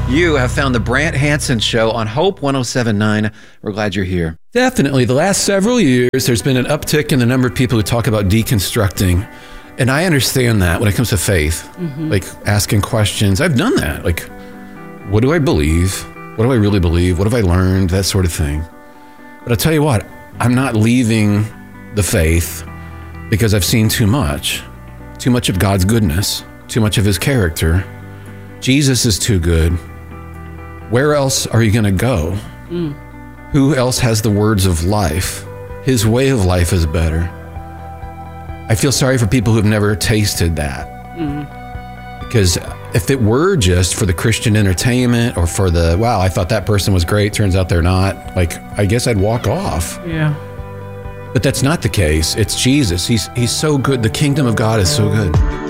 You have found the Brant Hansen Show on Hope 107.9. We're glad you're here. Definitely, the last several years, there's been an uptick in the number of people who talk about deconstructing. And I understand that when it comes to faith, like asking questions. I've done that. Like, what do I believe? What do I really believe? What have I learned? That sort of thing. But I'll tell you what, I'm not leaving the faith because I've seen too much of God's goodness, too much of his character. Jesus is too good. Where else are you going to go? Who else has the words of life? His way of life is better. I feel sorry for people who've never tasted that. Because if it were just for the Christian entertainment or for the, wow, I thought that person was great, turns out they're not, like, I guess I'd walk off. Yeah. But that's not the case. It's Jesus. He's so good. The kingdom of God is so good.